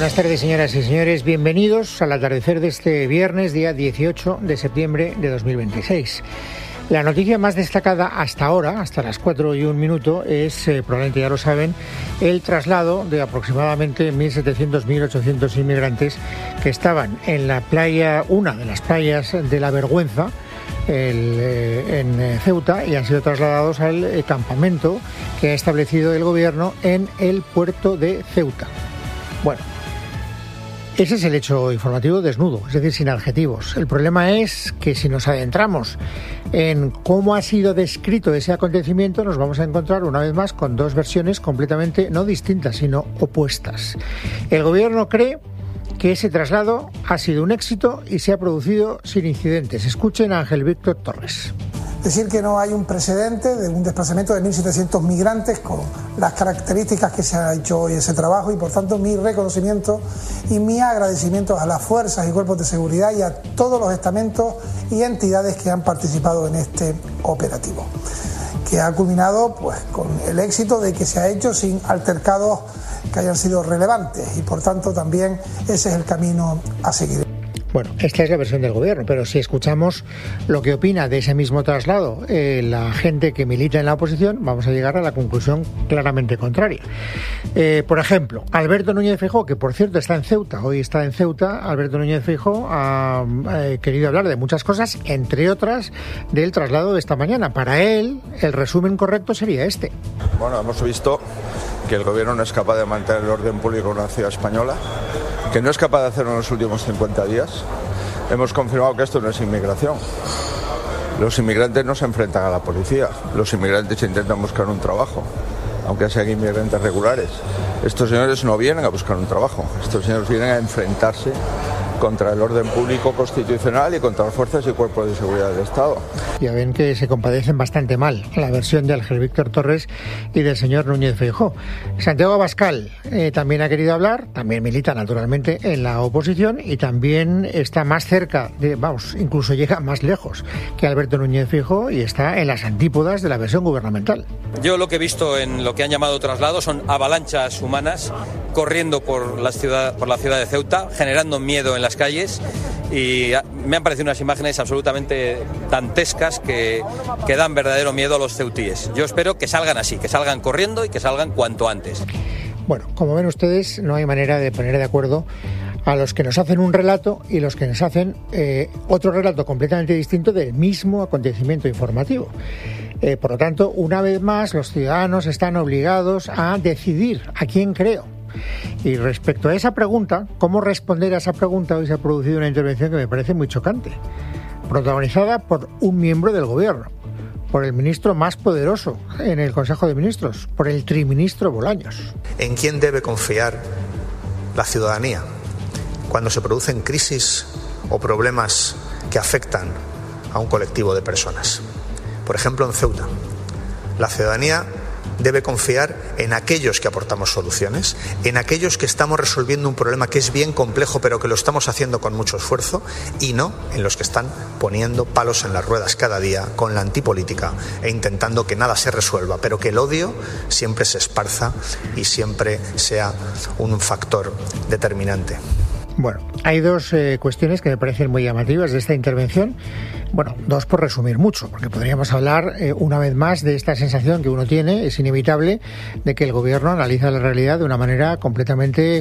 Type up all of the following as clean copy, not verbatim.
Buenas tardes, señoras y señores. Bienvenidos al atardecer de este viernes, día 18 de septiembre de 2026. La noticia más destacada hasta ahora, hasta las 4:01, es, probablemente ya lo saben, el traslado de aproximadamente 1.700, 1.800 inmigrantes que estaban en la playa, una de las playas de la Vergüenza, en Ceuta, y han sido trasladados al campamento que ha establecido el gobierno en el puerto de Ceuta. Bueno, ese es el hecho informativo desnudo, es decir, sin adjetivos. El problema es que si nos adentramos en cómo ha sido descrito ese acontecimiento, nos vamos a encontrar una vez más con dos versiones completamente no distintas, sino opuestas. El gobierno cree que ese traslado ha sido un éxito y se ha producido sin incidentes. Escuchen a Ángel Víctor Torres. Decir que no hay un precedente de un desplazamiento de 1.700 migrantes con las características que se ha hecho hoy ese trabajo, y por tanto mi reconocimiento y mi agradecimiento a las fuerzas y cuerpos de seguridad y a todos los estamentos y entidades que han participado en este operativo, que ha culminado pues con el éxito de que se ha hecho sin altercados que hayan sido relevantes, y por tanto también ese es el camino a seguir. Bueno, esta es la versión del gobierno, pero si escuchamos lo que opina de ese mismo traslado la gente que milita en la oposición, vamos a llegar a la conclusión claramente contraria. Por ejemplo, Alberto Núñez Feijóo, que por cierto está en Ceuta, hoy está en Ceuta, Alberto Núñez Feijóo ha querido hablar de muchas cosas, entre otras del traslado de esta mañana. Para él, el resumen correcto sería este. Bueno, hemos visto que el gobierno no es capaz de mantener el orden público en una ciudad española, que no es capaz de hacerlo en los últimos 50 días. Hemos confirmado que esto no es inmigración. Los inmigrantes no se enfrentan a la policía, los inmigrantes intentan buscar un trabajo, aunque sean inmigrantes regulares. Estos señores no vienen a buscar un trabajo, estos señores vienen a enfrentarse contra el orden público constitucional y contra las fuerzas y cuerpos de seguridad del Estado. Ya ven que se compadecen bastante mal la versión de Ángel Víctor Torres y del señor Núñez Feijóo. Santiago Abascal también ha querido hablar, también milita naturalmente en la oposición y también está más cerca, incluso llega más lejos que Alberto Núñez Feijóo, y está en las antípodas de la versión gubernamental. Yo lo que he visto en lo que han llamado traslado son avalanchas humanas corriendo por la ciudad de Ceuta, generando miedo en las calles, y me han parecido unas imágenes absolutamente dantescas que dan verdadero miedo a los ceutíes. Yo espero que salgan así, que salgan corriendo y que salgan cuanto antes. Bueno, como ven ustedes, no hay manera de poner de acuerdo a los que nos hacen un relato y los que nos hacen otro relato completamente distinto del mismo acontecimiento informativo. Por lo tanto, una vez más, los ciudadanos están obligados a decidir a quién creo. Y respecto a esa pregunta, ¿cómo responder a esa pregunta? Hoy se ha producido una intervención que me parece muy chocante, protagonizada por un miembro del gobierno, por el ministro más poderoso en el Consejo de Ministros, por el triministro Bolaños. ¿En quién debe confiar la ciudadanía cuando se producen crisis o problemas que afectan a un colectivo de personas? Por ejemplo, en Ceuta, la ciudadanía debe confiar en aquellos que aportamos soluciones, en aquellos que estamos resolviendo un problema que es bien complejo, pero que lo estamos haciendo con mucho esfuerzo, y no en los que están poniendo palos en las ruedas cada día con la antipolítica e intentando que nada se resuelva, pero que el odio siempre se esparza y siempre sea un factor determinante. Bueno, hay dos cuestiones que me parecen muy llamativas de esta intervención. Bueno, dos por resumir mucho, porque podríamos hablar una vez más de esta sensación que uno tiene, es inevitable, de que el gobierno analiza la realidad de una manera completamente,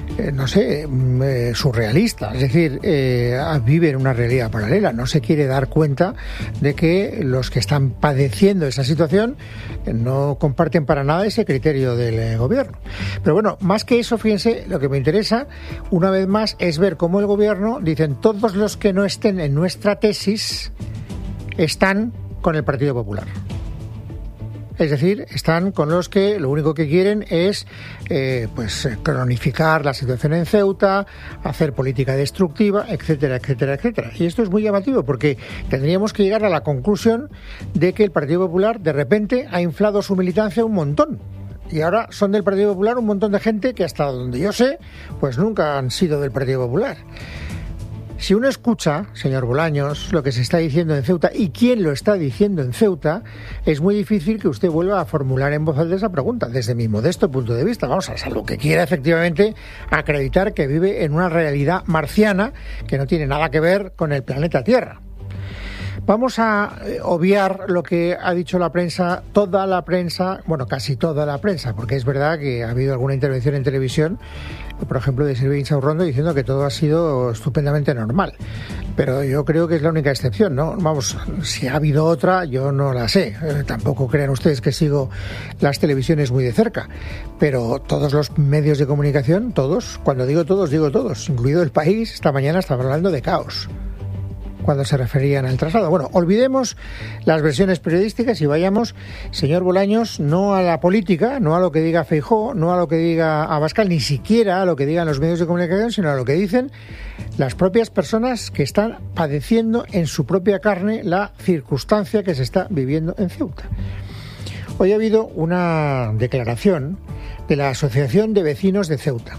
surrealista. Es decir, vive en una realidad paralela, no se quiere dar cuenta de que los que están padeciendo esa situación no comparten para nada ese criterio del gobierno. Pero bueno, más que eso, fíjense, lo que me interesa, una vez más, es ver cómo el gobierno, dicen, todos los que no estén en nuestra tesis están con el Partido Popular. Es decir, están con los que lo único que quieren es cronificar la situación en Ceuta, hacer política destructiva, etcétera, etcétera, etcétera. Y esto es muy llamativo porque tendríamos que llegar a la conclusión de que el Partido Popular de repente ha inflado su militancia un montón. Y ahora son del Partido Popular un montón de gente que hasta donde yo sé, pues nunca han sido del Partido Popular. Si uno escucha, señor Bolaños, lo que se está diciendo en Ceuta y quién lo está diciendo en Ceuta, es muy difícil que usted vuelva a formular en voz alta esa pregunta, desde mi modesto punto de vista. Vamos a salvo que quiera efectivamente acreditar que vive en una realidad marciana que no tiene nada que ver con el planeta Tierra. Vamos a obviar lo que ha dicho la prensa, toda la prensa, bueno, casi toda la prensa, porque es verdad que ha habido alguna intervención en televisión, por ejemplo, de Silvia Insaurrondo, diciendo que todo ha sido estupendamente normal. Pero yo creo que es la única excepción, ¿no? Vamos, si ha habido otra, yo no la sé. Tampoco crean ustedes que sigo las televisiones muy de cerca. Pero todos los medios de comunicación, todos, cuando digo todos, incluido El País, esta mañana estaban hablando de caos cuando se referían al traslado. Bueno, olvidemos las versiones periodísticas y vayamos, señor Bolaños, no a la política, no a lo que diga Feijóo, no a lo que diga Abascal, ni siquiera a lo que digan los medios de comunicación, sino a lo que dicen las propias personas que están padeciendo en su propia carne la circunstancia que se está viviendo en Ceuta. Hoy ha habido una declaración de la Asociación de Vecinos de Ceuta,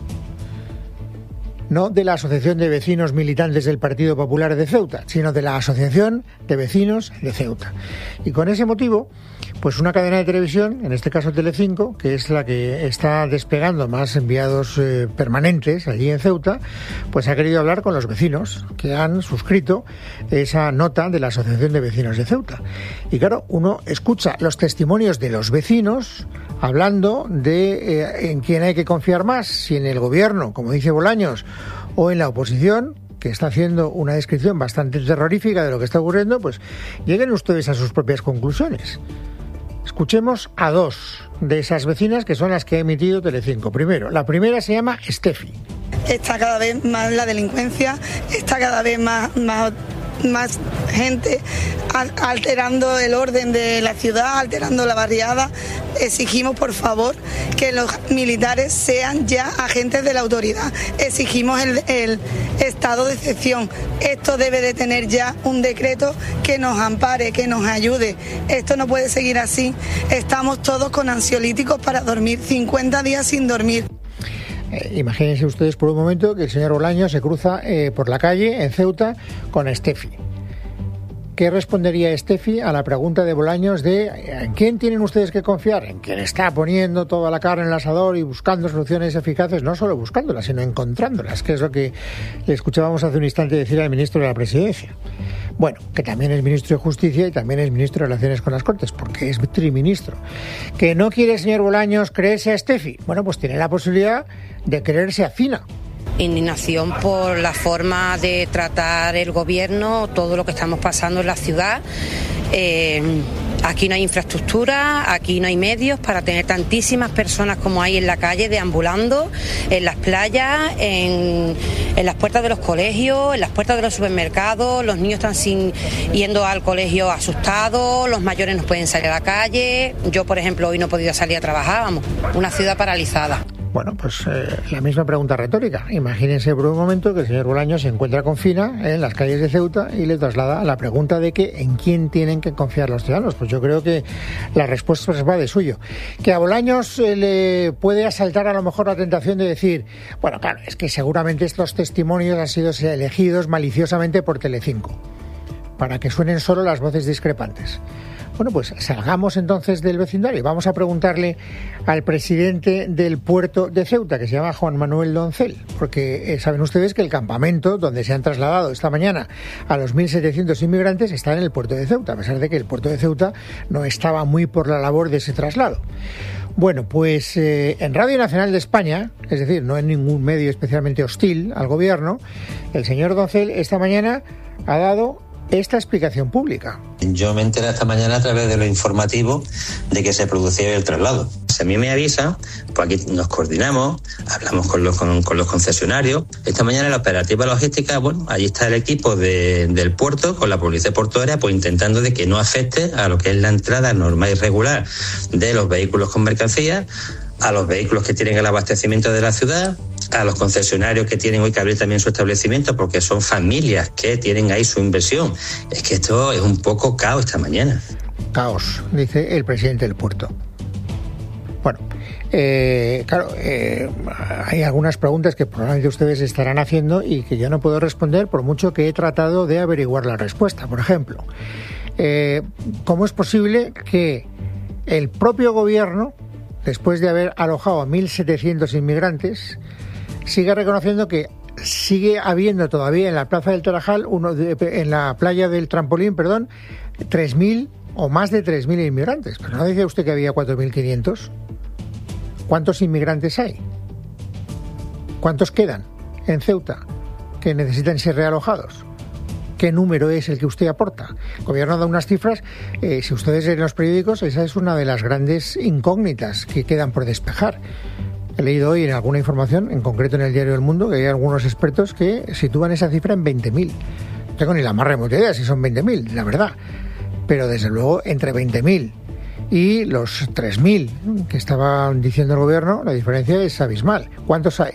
no de la Asociación de Vecinos Militantes del Partido Popular de Ceuta, sino de la Asociación de Vecinos de Ceuta. Y con ese motivo, pues una cadena de televisión, en este caso Telecinco, que es la que está desplegando más enviados permanentes allí en Ceuta, pues ha querido hablar con los vecinos que han suscrito esa nota de la Asociación de Vecinos de Ceuta. Y claro, uno escucha los testimonios de los vecinos hablando de en quién hay que confiar más, si en el gobierno, como dice Bolaños, o en la oposición, que está haciendo una descripción bastante terrorífica de lo que está ocurriendo. Pues lleguen ustedes a sus propias conclusiones. Escuchemos a dos de esas vecinas que son las que ha emitido Telecinco. Primero, la primera se llama Estefi. Está cada vez más la delincuencia, está cada vez más gente alterando el orden de la ciudad, alterando la barriada. Exigimos, por favor, que los militares sean ya agentes de la autoridad. Exigimos el estado de excepción. Esto debe de tener ya un decreto que nos ampare, que nos ayude. Esto no puede seguir así. Estamos todos con ansiolíticos para dormir, 50 días sin dormir. Imagínense ustedes por un momento que el señor Bolaños se cruza por la calle en Ceuta con Estefi. ¿Qué respondería Estefi a la pregunta de Bolaños de ¿en quién tienen ustedes que confiar? En quien está poniendo toda la carne en el asador y buscando soluciones eficaces, no solo buscándolas, sino encontrándolas, que es lo que le escuchábamos hace un instante decir al ministro de la Presidencia. Bueno, que también es ministro de Justicia y también es ministro de Relaciones con las Cortes, porque es triministro. ¿Que no quiere, señor Bolaños, creerse a Estefi? Bueno, pues tiene la posibilidad de creerse a Fina. Indignación por la forma de tratar el gobierno, todo lo que estamos pasando en la ciudad. Aquí no hay infraestructura, aquí no hay medios para tener tantísimas personas como hay en la calle deambulando, en las playas, en las puertas de los colegios, en las puertas de los supermercados. Los niños están yendo al colegio asustados, los mayores no pueden salir a la calle. Yo, por ejemplo, hoy no he podido salir a trabajar, vamos, una ciudad paralizada. Bueno, pues la misma pregunta retórica. Imagínense por un momento que el señor Bolaños se encuentra con Fina en las calles de Ceuta y le traslada la pregunta de que ¿en quién tienen que confiar los ciudadanos? Pues yo creo que la respuesta va de suyo. Que a Bolaños le puede asaltar a lo mejor la tentación de decir, bueno, claro, es que seguramente estos testimonios han sido elegidos maliciosamente por Telecinco, para que suenen solo las voces discrepantes. Bueno, pues salgamos entonces del vecindario y vamos a preguntarle al presidente del puerto de Ceuta, que se llama Juan Manuel Doncel, porque saben ustedes que el campamento donde se han trasladado esta mañana a los 1.700 inmigrantes está en el puerto de Ceuta, a pesar de que el puerto de Ceuta no estaba muy por la labor de ese traslado. Bueno, pues en Radio Nacional de España, es decir, no en ningún medio especialmente hostil al gobierno, el señor Doncel esta mañana ha dado esta explicación pública. Yo me enteré esta mañana a través de lo informativo de que se producía el traslado. Si a mí me avisa, pues aquí nos coordinamos, hablamos con los concesionarios. Esta mañana en la operativa logística, bueno, allí está el equipo del puerto con la policía portuaria, pues intentando de que no afecte a lo que es la entrada normal y regular de los vehículos con mercancías, a los vehículos que tienen el abastecimiento de la ciudad, a los concesionarios que tienen hoy que abrir también su establecimiento, porque son familias que tienen ahí su inversión. Es que esto es un poco caos esta mañana. Caos, dice el presidente del puerto. Bueno, Claro, hay algunas preguntas que probablemente ustedes estarán haciendo y que yo no puedo responder por mucho que he tratado de averiguar la respuesta. Por ejemplo, ¿cómo es posible que el propio gobierno, después de haber alojado a 1.700 inmigrantes, siga reconociendo que sigue habiendo todavía en la Plaza del Tarajal, en la playa del Trampolín, 3.000 o más de 3.000 inmigrantes? Pero ¿no decía usted que había 4.500? ¿Cuántos inmigrantes hay? ¿Cuántos quedan en Ceuta que necesitan ser realojados? ¿Qué número es el que usted aporta? El gobierno da unas cifras, si ustedes leen los periódicos, esa es una de las grandes incógnitas que quedan por despejar. He leído hoy en alguna información, en concreto en el diario El Mundo, que hay algunos expertos que sitúan esa cifra en 20.000. No tengo ni la más remota idea si son 20.000, la verdad. Pero desde luego, entre 20.000 y los 3.000 que estaba diciendo el gobierno, la diferencia es abismal. ¿Cuántos hay?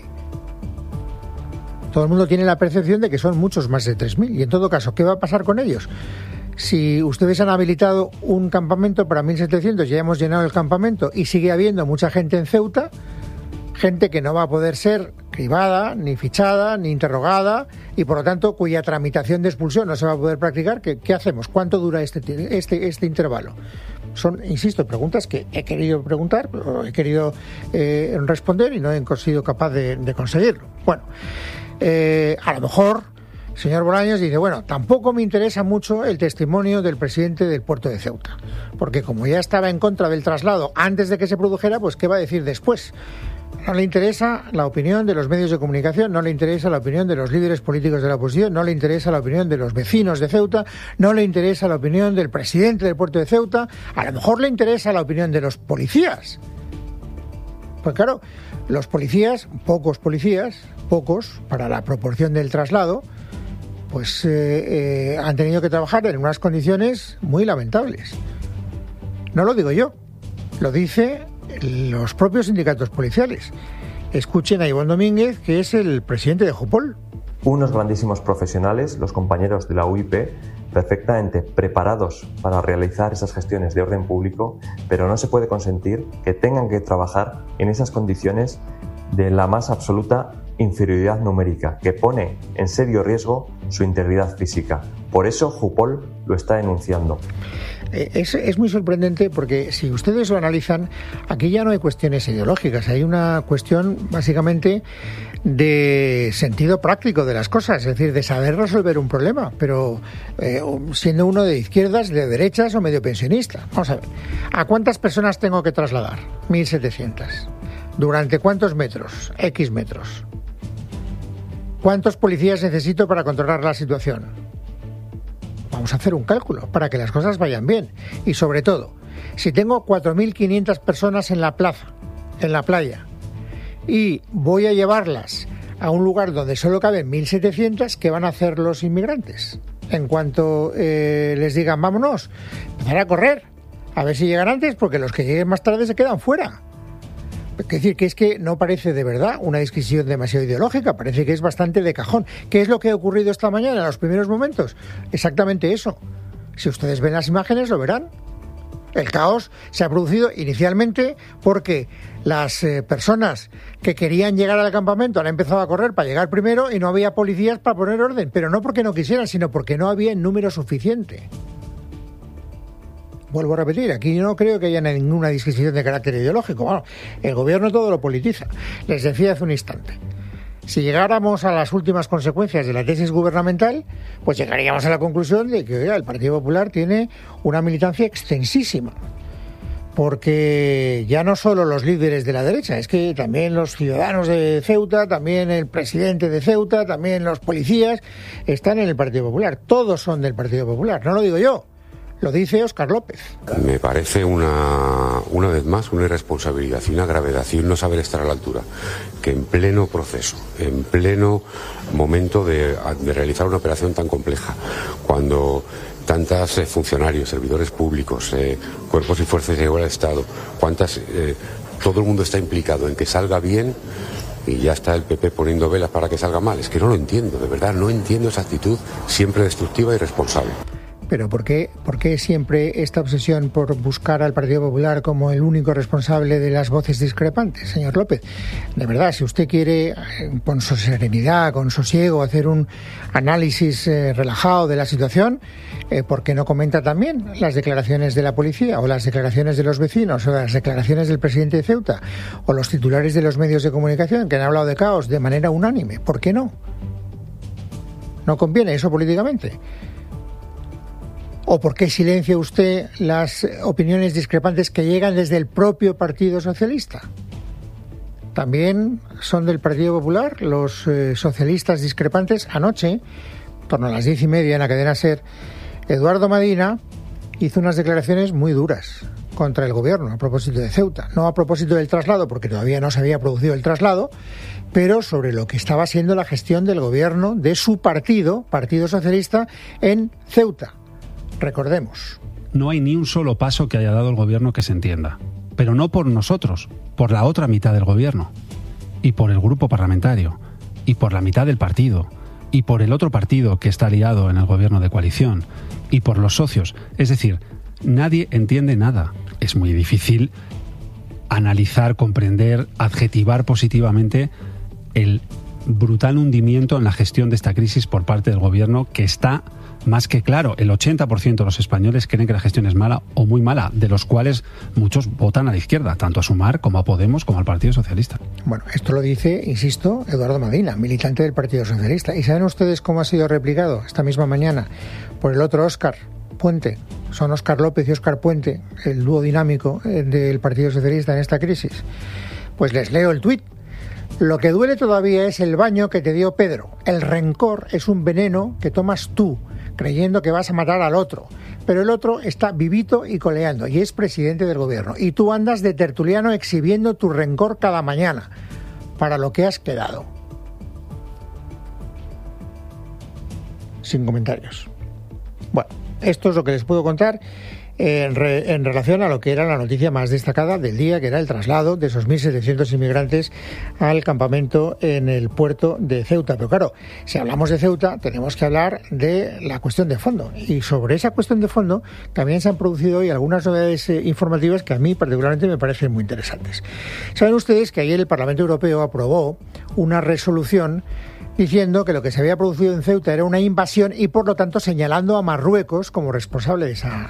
Todo el mundo tiene la percepción de que son muchos más de 3.000. Y en todo caso, ¿qué va a pasar con ellos? Si ustedes han habilitado un campamento para 1.700, ya hemos llenado el campamento y sigue habiendo mucha gente en Ceuta, gente que no va a poder ser cribada, ni fichada, ni interrogada, y por lo tanto cuya tramitación de expulsión no se va a poder practicar, ¿qué hacemos? ¿Cuánto dura este intervalo? Son, insisto, preguntas que he querido preguntar, he querido responder y no he sido capaz de conseguirlo. Bueno, a lo mejor el señor Bolaños dice, bueno, tampoco me interesa mucho el testimonio del presidente del puerto de Ceuta, porque como ya estaba en contra del traslado antes de que se produjera, pues ¿qué va a decir después? No le interesa la opinión de los medios de comunicación, no le interesa la opinión de los líderes políticos de la oposición, no le interesa la opinión de los vecinos de Ceuta, no le interesa la opinión del presidente del puerto de Ceuta, a lo mejor le interesa la opinión de los policías. Pues claro, los policías, pocos para la proporción del traslado, pues han tenido que trabajar en unas condiciones muy lamentables. No lo digo yo, lo dice los propios sindicatos policiales. Escuchen a Iván Domínguez, que es el presidente de Jupol. Unos grandísimos profesionales, los compañeros de la UIP, perfectamente preparados para realizar esas gestiones de orden público, pero no se puede consentir que tengan que trabajar en esas condiciones de la más absoluta inferioridad numérica, que pone en serio riesgo su integridad física. Por eso Jupol lo está denunciando. Es muy sorprendente porque si ustedes lo analizan, aquí ya no hay cuestiones ideológicas, hay una cuestión básicamente de sentido práctico de las cosas, es decir, de saber resolver un problema, pero siendo uno de izquierdas, de derechas o medio pensionista. Vamos a ver, ¿a cuántas personas tengo que trasladar? 1.700. ¿Durante cuántos metros? X metros. ¿Cuántos policías necesito para controlar la situación? Vamos a hacer un cálculo para que las cosas vayan bien. Y sobre todo, si tengo 4.500 personas en la plaza, en la playa, y voy a llevarlas a un lugar donde solo caben 1.700, ¿qué van a hacer los inmigrantes? En cuanto les digan vámonos, empezar a correr, a ver si llegan antes, porque los que lleguen más tarde se quedan fuera. Es decir, que es que no parece de verdad una discusión demasiado ideológica, parece que es bastante de cajón. ¿Qué es lo que ha ocurrido esta mañana en los primeros momentos? Exactamente eso. Si ustedes ven las imágenes lo verán. El caos se ha producido inicialmente porque las personas que querían llegar al campamento han empezado a correr para llegar primero y no había policías para poner orden, pero no porque no quisieran, sino porque no había en número suficiente. Vuelvo a repetir, aquí no creo que haya ninguna disquisición de carácter ideológico. Bueno, el gobierno todo lo politiza. Les decía hace un instante, si llegáramos a las últimas consecuencias de la tesis gubernamental, pues llegaríamos a la conclusión de que oiga, el Partido Popular tiene una militancia extensísima. Porque ya no solo los líderes de la derecha, es que también los ciudadanos de Ceuta, también el presidente de Ceuta, también los policías están en el Partido Popular. Todos son del Partido Popular, no lo digo yo. Lo dice Óscar López. Me parece una vez más una irresponsabilidad y una gravedad y un no saber estar a la altura, que en pleno proceso, en pleno momento de realizar una operación tan compleja, cuando tantos funcionarios, servidores públicos, cuerpos y fuerzas de seguridad del Estado, todo el mundo está implicado en que salga bien y ya está el PP poniendo velas para que salga mal. Es que no lo entiendo, de verdad, no entiendo esa actitud siempre destructiva y irresponsable. Pero ¿por qué siempre esta obsesión por buscar al Partido Popular como el único responsable de las voces discrepantes, señor López? De verdad, si usted quiere, con su serenidad, con sosiego, hacer un análisis relajado de la situación, ¿por qué no comenta también las declaraciones de la policía, o las declaraciones de los vecinos, o las declaraciones del presidente de Ceuta, o los titulares de los medios de comunicación que han hablado de caos de manera unánime? ¿Por qué no? ¿No conviene eso políticamente? ¿O por qué silencia usted las opiniones discrepantes que llegan desde el propio Partido Socialista? También son del Partido Popular los socialistas discrepantes. Anoche, en torno a las 10:30 en la cadena SER, Eduardo Madina hizo unas declaraciones muy duras contra el gobierno a propósito de Ceuta. No a propósito del traslado, porque todavía no se había producido el traslado, pero sobre lo que estaba siendo la gestión del gobierno de su partido, Partido Socialista, en Ceuta. Recordemos. No hay ni un solo paso que haya dado el gobierno que se entienda. Pero no por nosotros, por la otra mitad del gobierno. Y por el grupo parlamentario. Y por la mitad del partido. Y por el otro partido que está aliado en el gobierno de coalición. Y por los socios. Es decir, nadie entiende nada. Es muy difícil analizar, comprender, adjetivar positivamente el brutal hundimiento en la gestión de esta crisis por parte del gobierno, que está más que claro. El 80% de los españoles creen que la gestión es mala o muy mala, de los cuales muchos votan a la izquierda, tanto a Sumar como a Podemos como al Partido Socialista. Bueno, esto lo dice, insisto, Eduardo Madina, militante del Partido Socialista. ¿Y saben ustedes cómo ha sido replicado esta misma mañana por el otro Óscar Puente? Son Óscar López y Óscar Puente, el dúo dinámico del Partido Socialista en esta crisis. Pues les leo el tuit. Lo que duele todavía es el baño que te dio Pedro. El rencor es un veneno que tomas tú, creyendo que vas a matar al otro. Pero el otro está vivito y coleando y es presidente del gobierno. Y tú andas de tertuliano exhibiendo tu rencor cada mañana para lo que has quedado. Sin comentarios. Bueno, esto es lo que les puedo contar en relación a lo que era la noticia más destacada del día, que era el traslado de esos 1.700 inmigrantes al campamento en el puerto de Ceuta. Pero claro, si hablamos de Ceuta, tenemos que hablar de la cuestión de fondo. Y sobre esa cuestión de fondo también se han producido hoy algunas novedades informativas que a mí particularmente me parecen muy interesantes. Saben ustedes que ayer el Parlamento Europeo aprobó una resolución diciendo que lo que se había producido en Ceuta era una invasión y, por lo tanto, señalando a Marruecos como responsable de esa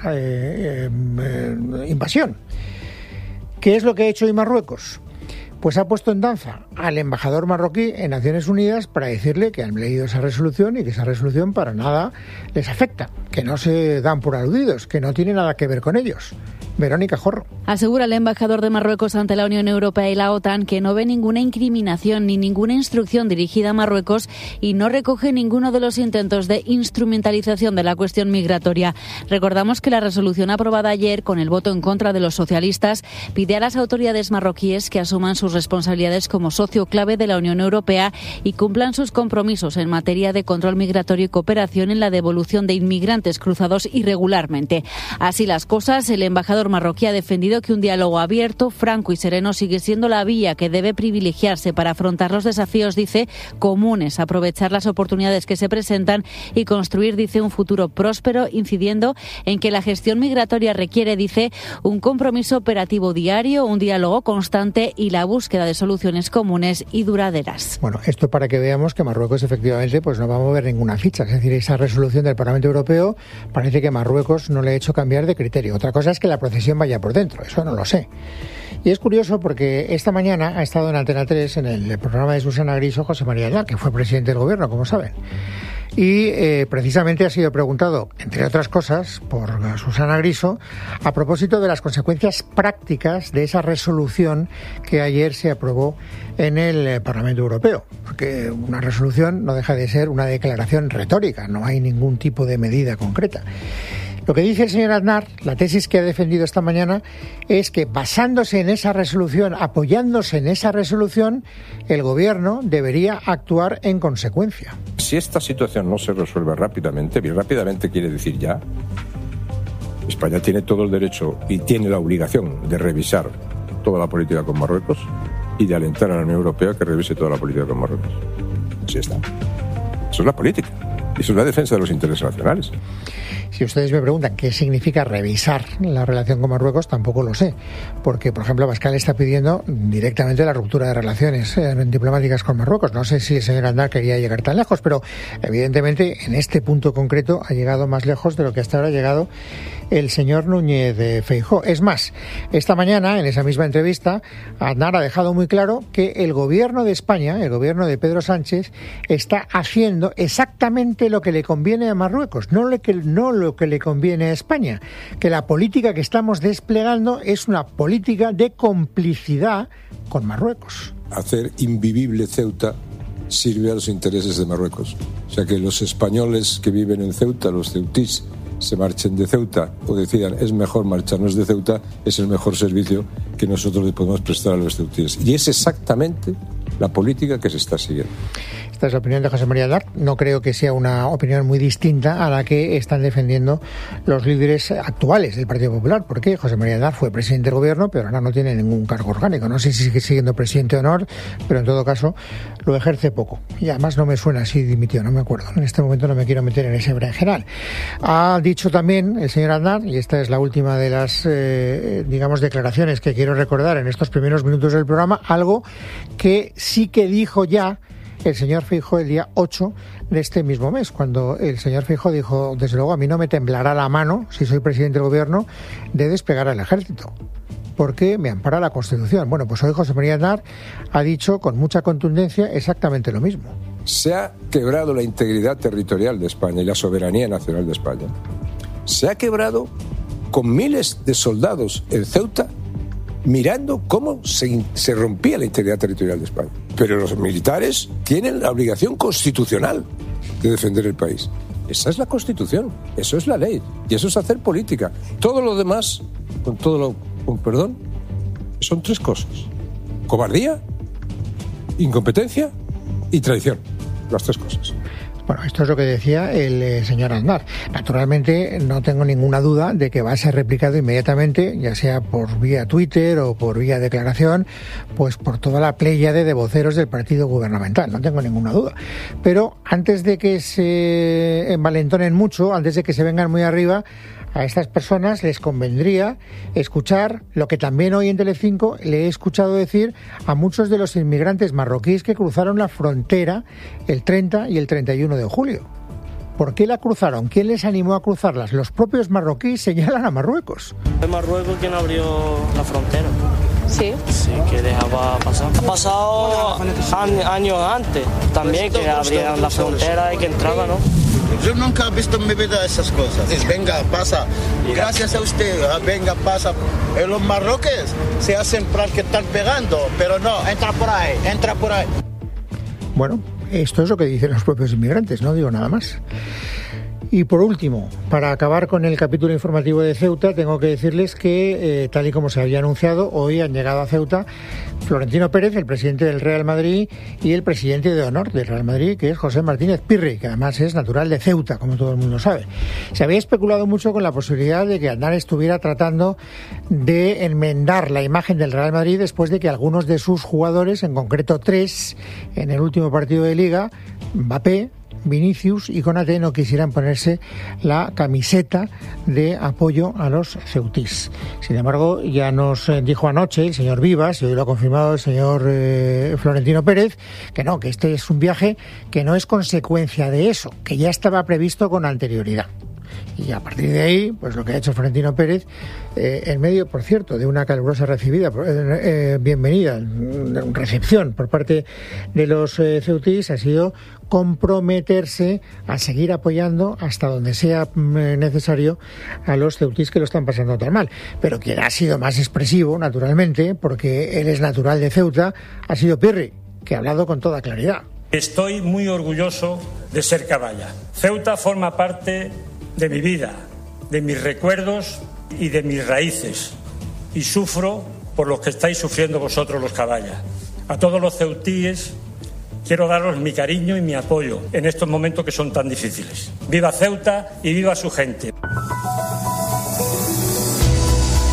invasión. ¿Qué es lo que ha hecho hoy Marruecos? Pues ha puesto en danza al embajador marroquí en Naciones Unidas para decirle que han leído esa resolución y que esa resolución para nada les afecta, que no se dan por aludidos, que no tiene nada que ver con ellos. Verónica Jorro. Asegura el embajador de Marruecos ante la Unión Europea y la OTAN que no ve ninguna incriminación ni ninguna instrucción dirigida a Marruecos y no recoge ninguno de los intentos de instrumentalización de la cuestión migratoria. Recordamos que la resolución aprobada ayer, con el voto en contra de los socialistas, pide a las autoridades marroquíes que asuman sus responsabilidades como socio clave de la Unión Europea y cumplan sus compromisos en materia de control migratorio y cooperación en la devolución de inmigrantes cruzados irregularmente. Así las cosas, el embajador marroquí ha defendido que un diálogo abierto, franco y sereno sigue siendo la vía que debe privilegiarse para afrontar los desafíos, dice, comunes, aprovechar las oportunidades que se presentan y construir, dice, un futuro próspero, incidiendo en que la gestión migratoria requiere, dice, un compromiso operativo diario, un diálogo constante y la búsqueda de soluciones comunes y duraderas. Bueno, esto para que veamos que Marruecos efectivamente pues no va a mover ninguna ficha. Es decir, esa resolución del Parlamento Europeo parece que Marruecos no le ha hecho cambiar de criterio. Otra cosa es que la procesión vaya por dentro, eso no lo sé. Y es curioso porque esta mañana ha estado en Antena 3, en el programa de Susana Griso, José María Aznar, que fue presidente del gobierno, como saben. Y precisamente ha sido preguntado, entre otras cosas, por Susana Griso, a propósito de las consecuencias prácticas de esa resolución que ayer se aprobó en el Parlamento Europeo. Porque una resolución no deja de ser una declaración retórica, no hay ningún tipo de medida concreta. Lo que dice el señor Aznar, la tesis que ha defendido esta mañana, es que basándose en esa resolución, apoyándose en esa resolución, el gobierno debería actuar en consecuencia. Si esta situación no se resuelve rápidamente, bien rápidamente quiere decir ya, España tiene todo el derecho y tiene la obligación de revisar toda la política con Marruecos y de alentar a la Unión Europea que revise toda la política con Marruecos. Así está. Eso es la política. Eso es la defensa de los intereses nacionales. Si ustedes me preguntan qué significa revisar la relación con Marruecos, tampoco lo sé. Porque, por ejemplo, Abascal está pidiendo directamente la ruptura de relaciones diplomáticas con Marruecos. No sé si el señor Aznar quería llegar tan lejos, pero evidentemente en este punto concreto ha llegado más lejos de lo que hasta ahora ha llegado el señor Núñez Feijóo. Es más, esta mañana, en esa misma entrevista, Aznar ha dejado muy claro que el gobierno de España, el gobierno de Pedro Sánchez, está haciendo exactamente lo que le conviene a Marruecos, no lo que le conviene a España, que la política que estamos desplegando es una política de complicidad con Marruecos. Hacer invivible Ceuta sirve a los intereses de Marruecos. O sea, que los españoles que viven en Ceuta, los ceutís, se marchen de Ceuta o decidan es mejor marcharnos de Ceuta, es el mejor servicio que nosotros le podemos prestar a los ceutíes. Y es exactamente la política que se está siguiendo. Esta es la opinión de José María Aznar. No creo que sea una opinión muy distinta a la que están defendiendo los líderes actuales del Partido Popular, porque José María Aznar fue presidente del gobierno, pero ahora no tiene ningún cargo orgánico. No sé si sigue siendo presidente de honor, pero en todo caso lo ejerce poco. Y además no me suena si dimitió, no me acuerdo. En este momento no me quiero meter en ese berenjenal. Ha dicho también el señor Aznar, y esta es la última de las, declaraciones que quiero recordar en estos primeros minutos del programa, algo que sí que dijo ya el señor Feijóo el día 8 de este mismo mes, cuando el señor Feijóo dijo, desde luego a mí no me temblará la mano, si soy presidente del gobierno, de desplegar al ejército, porque me ampara la Constitución. Bueno, pues hoy José María Aznar ha dicho con mucha contundencia exactamente lo mismo. Se ha quebrado la integridad territorial de España y la soberanía nacional de España. Se ha quebrado con miles de soldados en Ceuta mirando cómo se rompía la integridad territorial de España. Pero los militares tienen la obligación constitucional de defender el país. Esa es la Constitución, eso es la ley y eso es hacer política. Todo lo demás, con perdón, son tres cosas: cobardía, incompetencia y traición. Las tres cosas. Bueno, esto es lo que decía el señor Aznar. Naturalmente, no tengo ninguna duda de que va a ser replicado inmediatamente, ya sea por vía Twitter o por vía declaración, pues por toda la pléyade de voceros del partido gubernamental. No tengo ninguna duda. Pero antes de que se envalentonen mucho, antes de que se vengan muy arriba, a estas personas les convendría escuchar lo que también hoy en Telecinco le he escuchado decir a muchos de los inmigrantes marroquíes que cruzaron la frontera el 30 y el 31 de julio. ¿Por qué la cruzaron? ¿Quién les animó a cruzarlas? Los propios marroquíes señalan a Marruecos. ¿Fue Marruecos quien abrió la frontera? Sí. Sí, que dejaba pasar. Ha pasado años antes también que abrían la frontera y que entraban, ¿no? Yo nunca he visto en mi vida esas cosas. Venga, pasa. Gracias a usted. Venga, pasa. Los marroquíes se hacen para que están pegando, pero no, entra por ahí, entra por ahí. Bueno, esto es lo que dicen los propios inmigrantes, no digo nada más. Y por último, para acabar con el capítulo informativo de Ceuta, tengo que decirles que, tal y como se había anunciado, hoy han llegado a Ceuta Florentino Pérez, el presidente del Real Madrid, y el presidente de honor del Real Madrid, que es José Martínez Pirri, que además es natural de Ceuta, como todo el mundo sabe. Se había especulado mucho con la posibilidad de que Aznar estuviera tratando de enmendar la imagen del Real Madrid después de que algunos de sus jugadores, en concreto 3, en el último partido de Liga, Mbappé, Vinicius y Konaté, no quisieran ponerse la camiseta de apoyo a los ceutís. Sin embargo, ya nos dijo anoche el señor Vivas, y hoy lo ha confirmado el señor Florentino Pérez, que no, que este es un viaje que no es consecuencia de eso, que ya estaba previsto con anterioridad. Y a partir de ahí, pues lo que ha hecho Florentino Pérez, en medio, por cierto, de una calurosa bienvenida, recepción por parte de los ceutís, ha sido comprometerse a seguir apoyando hasta donde sea necesario a los ceutís que lo están pasando tan mal. Pero quien ha sido más expresivo, naturalmente, porque él es natural de Ceuta, ha sido Pirri, que ha hablado con toda claridad. Estoy muy orgulloso de ser caballa. Ceuta forma parte de mi vida, de mis recuerdos y de mis raíces. Y sufro por lo que estáis sufriendo vosotros los caballas. A todos los ceutíes quiero daros mi cariño y mi apoyo en estos momentos que son tan difíciles. ¡Viva Ceuta y viva su gente!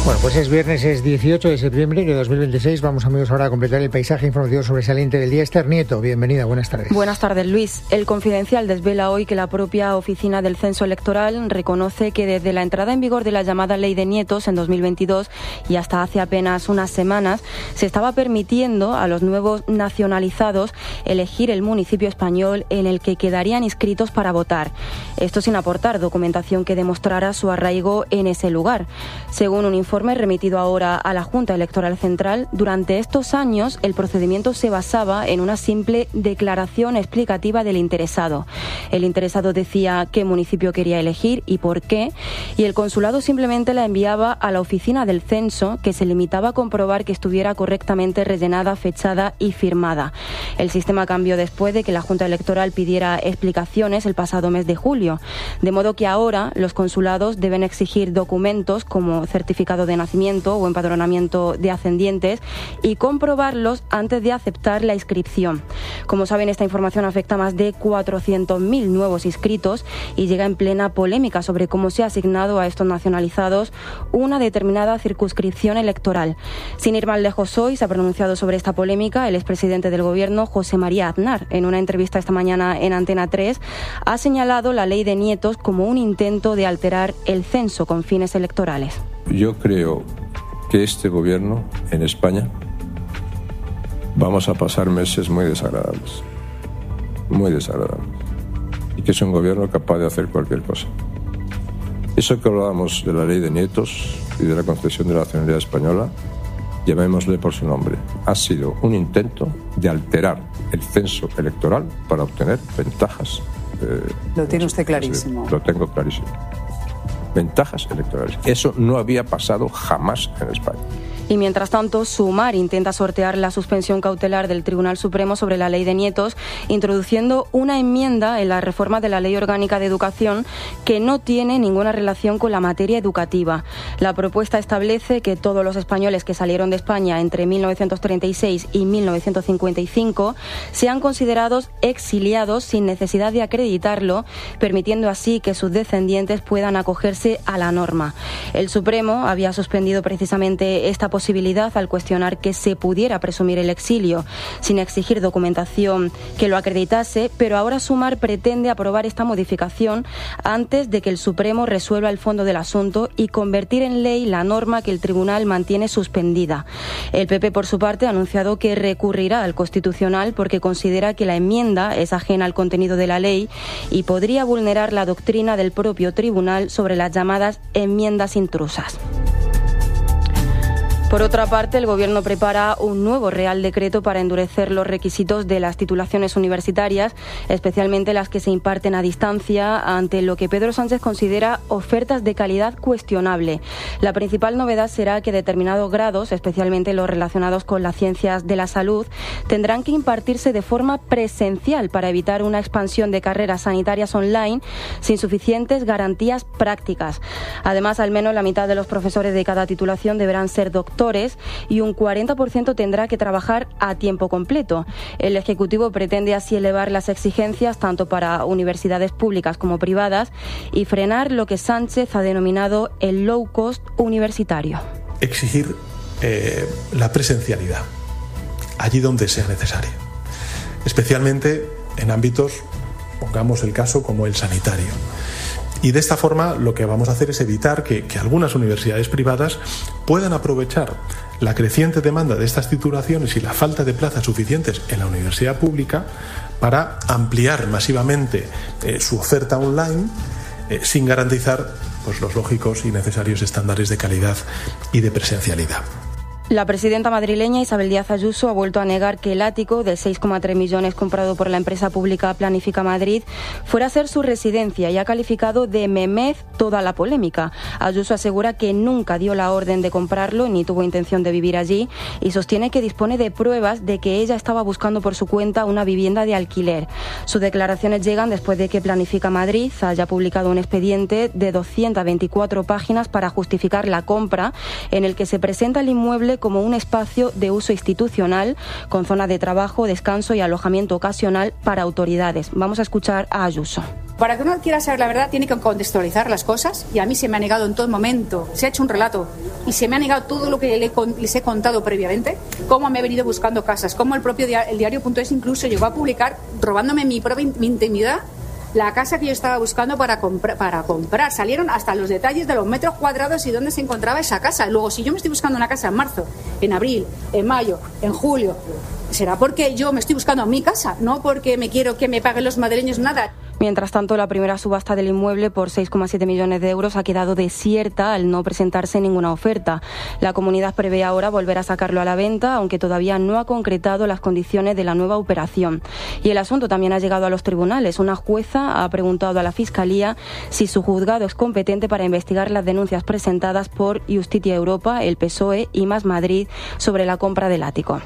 Bueno, pues es viernes, es 18 de septiembre de 2026. Vamos, amigos, ahora a completar el paisaje informativo sobresaliente del día. Esther Nieto, bienvenida, buenas tardes. Buenas tardes, Luis. El Confidencial desvela hoy que la propia Oficina del Censo Electoral reconoce que desde la entrada en vigor de la llamada Ley de Nietos en 2022 y hasta hace apenas unas semanas, se estaba permitiendo a los nuevos nacionalizados elegir el municipio español en el que quedarían inscritos para votar. Esto sin aportar documentación que demostrara su arraigo en ese lugar. Según un informe remitido ahora a la Junta Electoral Central, durante estos años el procedimiento se basaba en una simple declaración explicativa del interesado. El interesado decía qué municipio quería elegir y por qué, y el consulado simplemente la enviaba a la oficina del censo, que se limitaba a comprobar que estuviera correctamente rellenada, fechada y firmada. El sistema cambió después de que la Junta Electoral pidiera explicaciones el pasado mes de julio, de modo que ahora los consulados deben exigir documentos como certificado de nacimiento o empadronamiento de ascendientes y comprobarlos antes de aceptar la inscripción. Como saben, esta información afecta a más de 400.000 nuevos inscritos y llega en plena polémica sobre cómo se ha asignado a estos nacionalizados una determinada circunscripción electoral. Sin ir más lejos, hoy se ha pronunciado sobre esta polémica el expresidente del Gobierno, José María Aznar. En una entrevista esta mañana en Antena 3, ha señalado la ley de Nietos como un intento de alterar el censo con fines electorales. Yo creo que este gobierno en España vamos a pasar meses muy desagradables, y que es un gobierno capaz de hacer cualquier cosa. Eso que hablábamos de la ley de Nietos y de la concesión de la nacionalidad española, llamémosle por su nombre, ha sido un intento de alterar el censo electoral para obtener ventajas. Lo tiene usted clarísimo. Lo tengo clarísimo. Ventajas electorales. Eso no había pasado jamás en España. Y mientras tanto, Sumar intenta sortear la suspensión cautelar del Tribunal Supremo sobre la ley de Nietos, introduciendo una enmienda en la reforma de la Ley Orgánica de Educación que no tiene ninguna relación con la materia educativa. La propuesta establece que todos los españoles que salieron de España entre 1936 y 1955 sean considerados exiliados sin necesidad de acreditarlo, permitiendo así que sus descendientes puedan acogerse a la norma. El Supremo había suspendido precisamente esta posibilidad al cuestionar que se pudiera presumir el exilio sin exigir documentación que lo acreditase, pero ahora Sumar pretende aprobar esta modificación antes de que el Supremo resuelva el fondo del asunto y convertir en ley la norma que el tribunal mantiene suspendida. El PP, por su parte, ha anunciado que recurrirá al Constitucional porque considera que la enmienda es ajena al contenido de la ley y podría vulnerar la doctrina del propio tribunal sobre las llamadas enmiendas intrusas. Por otra parte, el Gobierno prepara un nuevo Real Decreto para endurecer los requisitos de las titulaciones universitarias, especialmente las que se imparten a distancia, ante lo que Pedro Sánchez considera ofertas de calidad cuestionable. La principal novedad será que determinados grados, especialmente los relacionados con las ciencias de la salud, tendrán que impartirse de forma presencial para evitar una expansión de carreras sanitarias online sin suficientes garantías prácticas. Además, al menos la mitad de los profesores de cada titulación deberán ser doctores y un 40% tendrá que trabajar a tiempo completo. El Ejecutivo pretende así elevar las exigencias tanto para universidades públicas como privadas y frenar lo que Sánchez ha denominado el low cost universitario. Exigir la presencialidad allí donde sea necesario, especialmente en ámbitos, pongamos el caso como el sanitario. Y de esta forma lo que vamos a hacer es evitar que algunas universidades privadas puedan aprovechar la creciente demanda de estas titulaciones y la falta de plazas suficientes en la universidad pública para ampliar masivamente su oferta online sin garantizar pues, los lógicos y necesarios estándares de calidad y de presencialidad. La presidenta madrileña Isabel Díaz Ayuso ha vuelto a negar que el ático de 6,3 millones comprado por la empresa pública Planifica Madrid fuera a ser su residencia y ha calificado de memez toda la polémica. Ayuso asegura que nunca dio la orden de comprarlo ni tuvo intención de vivir allí y sostiene que dispone de pruebas de que ella estaba buscando por su cuenta una vivienda de alquiler. Sus declaraciones llegan después de que Planifica Madrid haya publicado un expediente de 224 páginas para justificar la compra, en el que se presenta el inmueble como un espacio de uso institucional con zona de trabajo, descanso y alojamiento ocasional para autoridades. Vamos a escuchar a Ayuso. Para que uno quiera saber la verdad tiene que contextualizar las cosas, y a mí se me ha negado en todo momento, se ha hecho un relato y se me ha negado todo lo que les he contado previamente, cómo me he venido buscando casas, cómo el propio el diario.es incluso llegó a publicar, robándome mi intimidad, la casa que yo estaba buscando para comprar. Salieron hasta los detalles de los metros cuadrados y dónde se encontraba esa casa. Luego, si yo me estoy buscando una casa en marzo, en abril, en mayo, en julio, será porque yo me estoy buscando mi casa, no porque me quiero que me paguen los madrileños nada. Mientras tanto, la primera subasta del inmueble por 6,7 millones de euros ha quedado desierta al no presentarse ninguna oferta. La comunidad prevé ahora volver a sacarlo a la venta, aunque todavía no ha concretado las condiciones de la nueva operación. Y el asunto también ha llegado a los tribunales. Una jueza ha preguntado a la Fiscalía si su juzgado es competente para investigar las denuncias presentadas por Justicia Europa, el PSOE y Más Madrid sobre la compra del ático.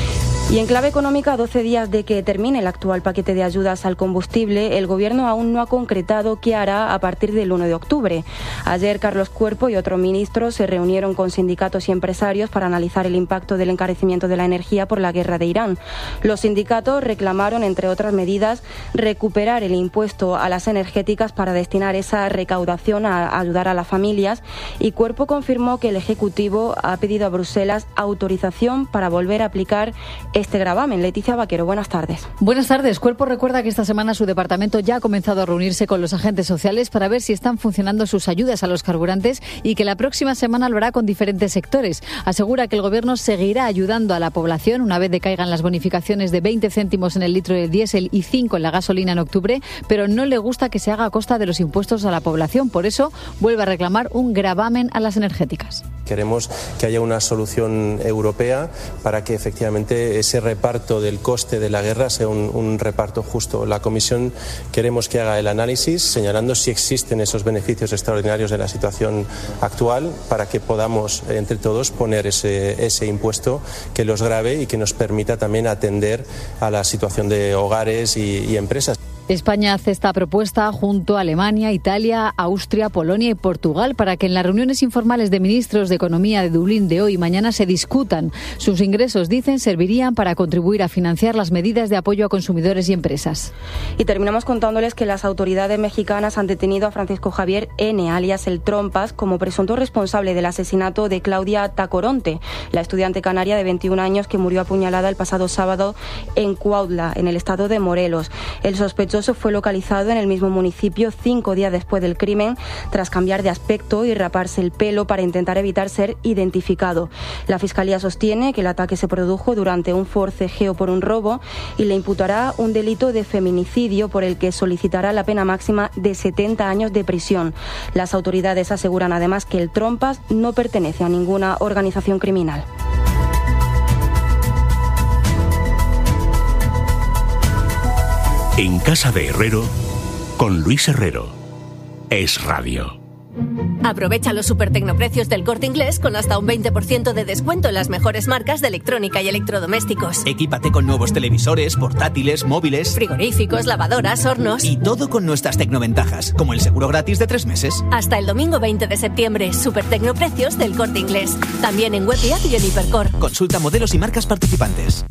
Y en clave económica, a 12 días de que termine el actual paquete de ayudas al combustible, el Gobierno aún no ha concretado qué hará a partir del 1 de octubre. Ayer, Carlos Cuerpo y otros ministros se reunieron con sindicatos y empresarios para analizar el impacto del encarecimiento de la energía por la guerra de Irán. Los sindicatos reclamaron, entre otras medidas, recuperar el impuesto a las energéticas para destinar esa recaudación a ayudar a las familias, y Cuerpo confirmó que el Ejecutivo ha pedido a Bruselas autorización para volver a aplicar este gravamen. Leticia Vaquero, buenas tardes. Buenas tardes. Cuerpo recuerda que esta semana su departamento ya ha comenzado a reunirse con los agentes sociales para ver si están funcionando sus ayudas a los carburantes y que la próxima semana lo hará con diferentes sectores. Asegura que el Gobierno seguirá ayudando a la población una vez decaigan las bonificaciones de 20 céntimos en el litro del diésel y 5 en la gasolina en octubre, pero no le gusta que se haga a costa de los impuestos a la población. Por eso vuelve a reclamar un gravamen a las energéticas. Queremos que haya una solución europea para que efectivamente ese reparto del coste de la guerra sea un reparto justo. La Comisión queremos que haga el análisis señalando si existen esos beneficios extraordinarios de la situación actual para que podamos entre todos poner ese impuesto que los grave y que nos permita también atender a la situación de hogares y empresas. España hace esta propuesta junto a Alemania, Italia, Austria, Polonia y Portugal para que en las reuniones informales de ministros de Economía de Dublín de hoy y mañana se discutan. Sus ingresos, dicen, servirían para contribuir a financiar las medidas de apoyo a consumidores y empresas. Y terminamos contándoles que las autoridades mexicanas han detenido a Francisco Javier N., alias El Trompas, como presunto responsable del asesinato de Claudia Tacoronte, la estudiante canaria de 21 años que murió apuñalada el pasado sábado en Cuautla, en el estado de Morelos. El sospechoso fue localizado en el mismo municipio 5 días después del crimen, tras cambiar de aspecto y raparse el pelo para intentar evitar ser identificado. La Fiscalía sostiene que el ataque se produjo durante un forcejeo por un robo y le imputará un delito de feminicidio por el que solicitará la pena máxima de 70 años de prisión. Las autoridades aseguran además que el Trompas no pertenece a ninguna organización criminal. En Casa de Herrero, con Luis Herrero. Es Radio. Aprovecha los supertecnoprecios del Corte Inglés con hasta un 20% de descuento en las mejores marcas de electrónica y electrodomésticos. Equípate con nuevos televisores, portátiles, móviles, frigoríficos, lavadoras, hornos. Y todo con nuestras tecnoventajas, como el seguro gratis de 3 meses. Hasta el domingo 20 de septiembre, supertecnoprecios del Corte Inglés. También en web y app y en Hipercor. Consulta modelos y marcas participantes.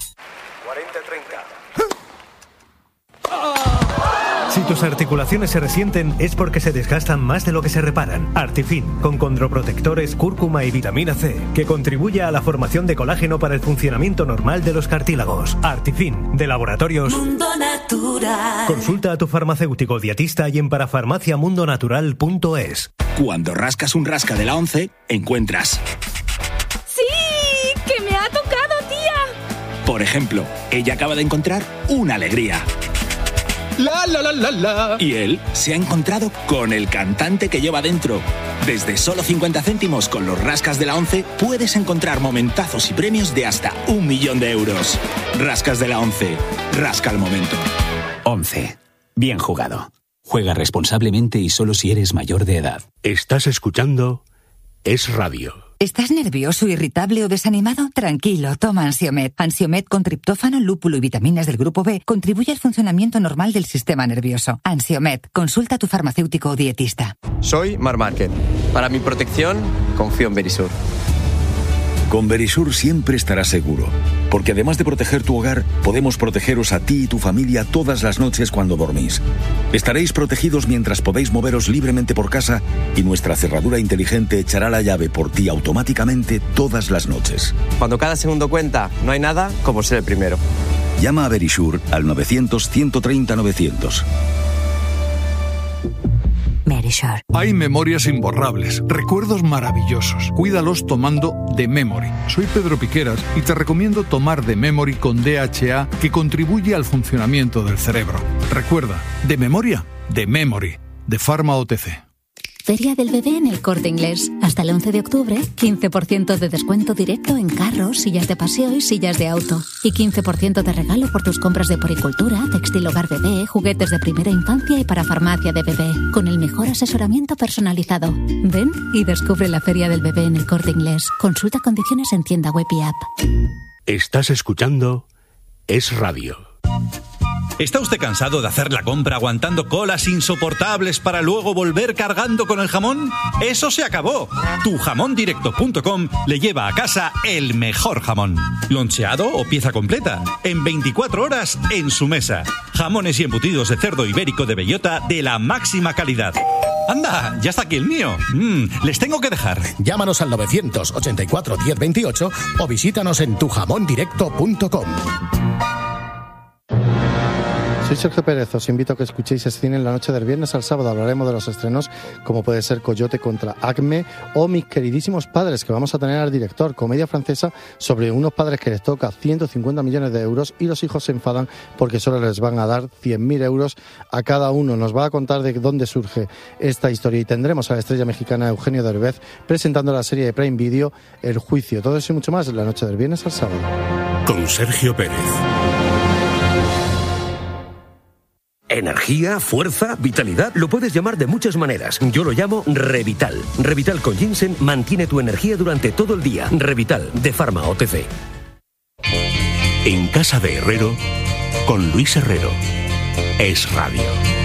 Si tus articulaciones se resienten es porque se desgastan más de lo que se reparan. Artifin, con condroprotectores, cúrcuma y vitamina C, que contribuye a la formación de colágeno para el funcionamiento normal de los cartílagos. Artifin, de Laboratorios Mundo Natural. Consulta a tu farmacéutico dietista y en parafarmaciamundonatural.es. Cuando rascas un rasca de la 11, encuentras... ¡Sí! ¡Que me ha tocado, tía! Por ejemplo, ella acaba de encontrar una alegría. La, la, la, la, la. Y él se ha encontrado con el cantante que lleva dentro. Desde solo 50 céntimos con los rascas de la 11 puedes encontrar momentazos y premios de hasta 1 millón de euros. Rascas de la 11. Rasca el momento. 11. Bien jugado. Juega responsablemente y solo si eres mayor de edad. Estás escuchando Es Radio. ¿Estás nervioso, irritable o desanimado? Tranquilo, toma Ansiomed. Ansiomed con triptófano, lúpulo y vitaminas del grupo B contribuye al funcionamiento normal del sistema nervioso. Ansiomed, consulta a tu farmacéutico o dietista. Soy Marc Márquez. Para mi protección, confío en Verisur. Con Verisur siempre estarás seguro, porque además de proteger tu hogar, podemos protegeros a ti y tu familia todas las noches cuando dormís. Estaréis protegidos mientras podéis moveros libremente por casa y nuestra cerradura inteligente echará la llave por ti automáticamente todas las noches. Cuando cada segundo cuenta, no hay nada como ser el primero. Llama a Verisur al 900-130-900. Verisur. Hay memorias imborrables, recuerdos maravillosos. Cuídalos tomando The Memory. Soy Pedro Piqueras y te recomiendo tomar The Memory con DHA, que contribuye al funcionamiento del cerebro. Recuerda, de memoria, The Memory, de Pharma OTC. Feria del Bebé en El Corte Inglés. Hasta el 11 de octubre, 15% de descuento directo en carros, sillas de paseo y sillas de auto. Y 15% de regalo por tus compras de poricultura, textil hogar bebé, juguetes de primera infancia y para farmacia de bebé. Con el mejor asesoramiento personalizado. Ven y descubre la Feria del Bebé en El Corte Inglés. Consulta condiciones en tienda web y app. Estás escuchando Es Radio. ¿Está usted cansado de hacer la compra aguantando colas insoportables para luego volver cargando con el jamón? ¡Eso se acabó! Tujamondirecto.com le lleva a casa el mejor jamón. Loncheado o pieza completa. En 24 horas en su mesa. Jamones y embutidos de cerdo ibérico de bellota de la máxima calidad. ¡Anda! ¡Ya está aquí el mío! Les tengo que dejar. Llámanos al 984 1028 o visítanos en tujamondirecto.com. Soy Sergio Pérez, os invito a que escuchéis Cine en la noche del viernes al sábado. Hablaremos de los estrenos como puede ser Coyote contra Acme o Mis queridísimos padres, que vamos a tener al director, comedia francesa sobre unos padres que les toca 150 millones de euros y los hijos se enfadan porque solo les van a dar 100.000 euros a cada uno. Nos va a contar de dónde surge esta historia y tendremos a la estrella mexicana Eugenio Derbez presentando la serie de Prime Video El Juicio. Todo eso y mucho más en la noche del viernes al sábado. Con Sergio Pérez. Energía, fuerza, vitalidad, lo puedes llamar de muchas maneras. Yo lo llamo Revital. Revital con ginseng mantiene tu energía durante todo el día. Revital, de Pharma OTC. En casa de Herrero, con Luis Herrero. Es Radio.